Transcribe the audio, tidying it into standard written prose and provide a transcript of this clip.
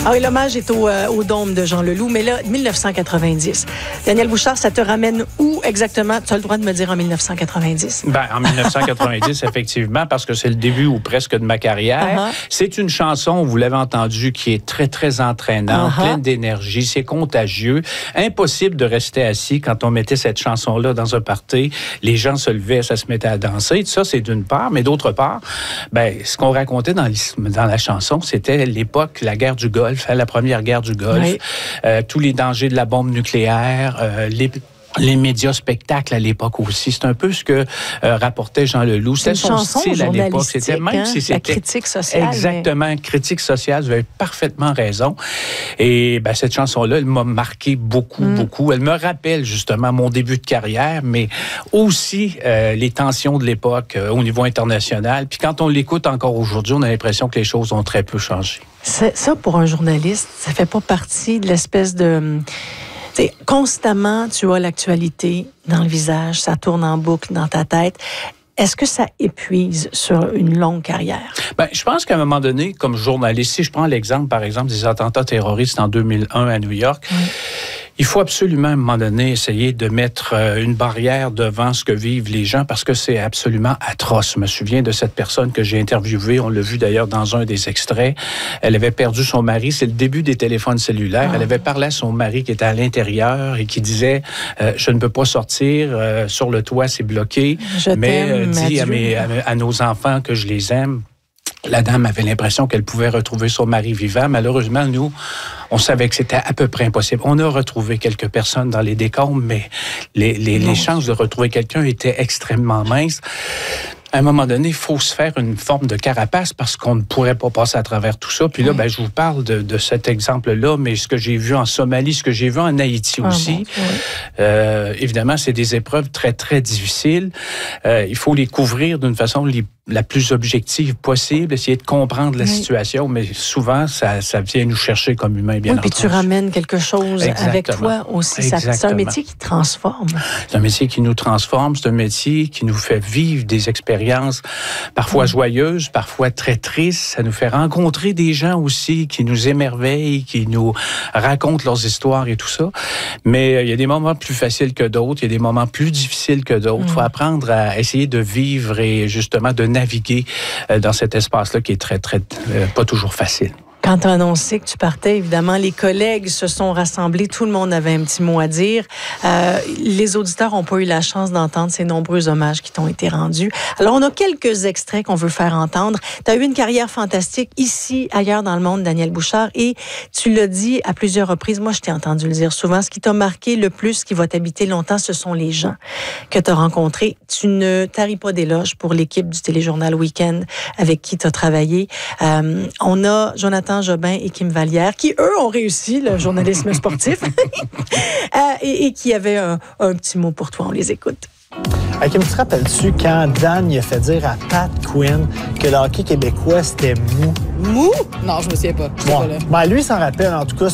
Ah oui, l'hommage est au Dôme de Jean Leloup, mais là, 1990. Daniel Bouchard, ça te ramène où exactement? Tu as le droit de me dire en 1990. Ben, en 1990, effectivement, parce que c'est le début ou presque de ma carrière. C'est une chanson, vous l'avez entendu, qui est très, très entraînante, pleine d'énergie, c'est contagieux. Impossible de rester assis quand on mettait cette chanson-là dans un party. Les gens se levaient, ça se mettait à danser. Ça, c'est d'une part. Mais d'autre part, ben, ce qu'on racontait dans la chanson, c'était l'époque, la guerre du Golfe, la première guerre du Golfe, tous les dangers de la bombe nucléaire, les médias spectacles à l'époque aussi. C'est un peu ce que rapportait Jean Leloup. C'était son style à l'époque. C'était même si c'était la critique sociale. Exactement, critique sociale. Vous avez parfaitement raison. Et ben, cette chanson-là, elle m'a marqué beaucoup, beaucoup. Elle me rappelle justement mon début de carrière, mais aussi les tensions de l'époque au niveau international. Puis quand on l'écoute encore aujourd'hui, on a l'impression que les choses ont très peu changé. Ça, pour un journaliste, ça fait pas partie de l'espèce de... T'sais, constamment, tu as l'actualité dans le visage, ça tourne en boucle dans ta tête. Est-ce que ça épuise sur une longue carrière? Ben, je pense qu'à un moment donné, comme journaliste, si je prends l'exemple, par exemple, des attentats terroristes en 2001 à New York, il faut absolument, à un moment donné, essayer de mettre une barrière devant ce que vivent les gens parce que c'est absolument atroce. Je me souviens de cette personne que j'ai interviewée. On l'a vu d'ailleurs dans un des extraits. Elle avait perdu son mari. C'est le début des téléphones cellulaires. Elle avait parlé à son mari qui était à l'intérieur et qui disait « Je ne peux pas sortir. Sur le toit, c'est bloqué. Mais dis à nos enfants que je les aime. » La dame avait l'impression qu'elle pouvait retrouver son mari vivant. Malheureusement, nous, on savait que c'était à peu près impossible. On a retrouvé quelques personnes dans les décombres, mais les chances de retrouver quelqu'un étaient extrêmement minces. À un moment donné, il faut se faire une forme de carapace parce qu'on ne pourrait pas passer à travers tout ça. Puis là, ben, je vous parle de cet exemple-là, mais ce que j'ai vu en Somalie, ce que j'ai vu en Haïti aussi, évidemment, c'est des épreuves très, très difficiles. Il faut les couvrir d'une façon la plus objective possible, essayer de comprendre la situation, mais souvent, ça vient nous chercher comme humains, bien entendu. Puis tu ramènes quelque chose avec toi aussi. C'est un métier qui transforme. C'est un métier qui nous transforme, c'est un métier qui nous fait vivre des expériences parfois joyeuses, parfois très tristes. Ça nous fait rencontrer des gens aussi qui nous émerveillent, qui nous racontent leurs histoires et tout ça. Mais il y a des moments plus faciles que d'autres, il y a des moments plus difficiles que d'autres. Il faut apprendre à essayer de vivre et justement de naviguer dans cet espace-là qui est très, très, pas toujours facile. Quand tu as annoncé que tu partais, évidemment, les collègues se sont rassemblés. Tout le monde avait un petit mot à dire. Les auditeurs n'ont pas eu la chance d'entendre ces nombreux hommages qui t'ont été rendus. Alors, on a quelques extraits qu'on veut faire entendre. Tu as eu une carrière fantastique ici, ailleurs dans le monde, Daniel Bouchard, et tu l'as dit à plusieurs reprises. Moi, je t'ai entendu le dire souvent. Ce qui t'a marqué le plus, qui va t'habiter longtemps, ce sont les gens que tu as rencontrés. Tu ne taris pas d'éloges pour l'équipe du téléjournal Week-end avec qui tu as travaillé. On a Jonathan Jobin et Kim Vallière, qui, eux, ont réussi le journalisme sportif et qui avaient un petit mot pour toi. On les écoute. Kim, tu te rappelles-tu quand Dan il a fait dire à Pat Quinn que le hockey québécois, c'était mou? Mou? Non, je me souviens pas. Ben, lui, il s'en rappelle, en tout cas.